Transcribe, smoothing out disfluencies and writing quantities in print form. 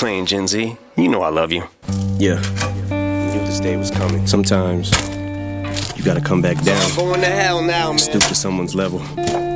playing, Gen Z. You know I love you. Yeah, I knew this day was coming. Sometimes you gotta come back down. I'm going to hell now, man. Stoop to someone's level.